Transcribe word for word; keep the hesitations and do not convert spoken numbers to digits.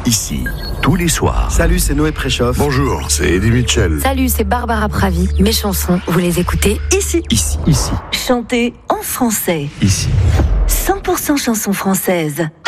ici, tous les soirs. Salut, c'est Noé Préchoff. Bonjour, c'est Eddie Mitchell. Salut, c'est Barbara Pravi. Mes chansons, vous les écoutez ici. Ici, ici, Chantez en français. ici. cent pour cent chansons françaises.